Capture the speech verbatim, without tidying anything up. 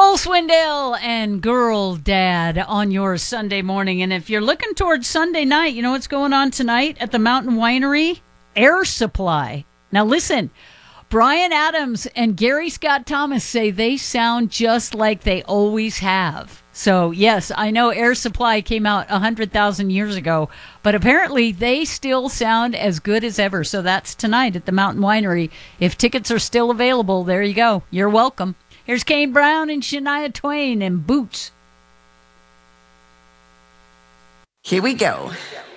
Joel Swindell and Girl Dad on your Sunday morning. And if you're looking towards Sunday night, you know what's going on tonight at the Mountain Winery? Air Supply. Now listen, Bryan Adams and Gary Scott Thomas say they sound just like they always have. So yes, I know Air Supply came out one hundred thousand years ago, but apparently they still sound as good as ever. So that's tonight at the Mountain Winery. If tickets are still available, there you go. You're welcome. Here's Kane Brown and Shania Twain and Boots. Here we go.